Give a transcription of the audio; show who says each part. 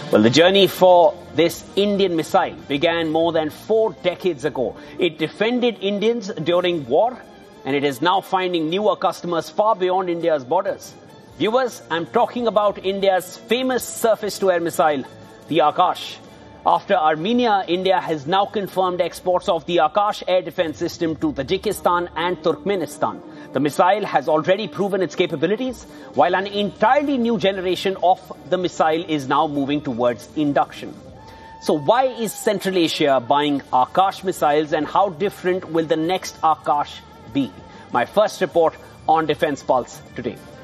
Speaker 1: Well, the journey for this Indian missile began more than 4 decades ago. It defended Indians during war, and it is now finding newer customers far beyond India's borders. Viewers, I'm talking about India's famous surface-to-air missile, the Akash. After Armenia, India has now confirmed exports of the Akash air defense system to Tajikistan and Turkmenistan. The missile has already proven its capabilities, while an entirely new generation of the missile is now moving towards induction. So why is Central Asia buying Akash missiles, and how different will the next Akash be? My first report on Defence Pulse today.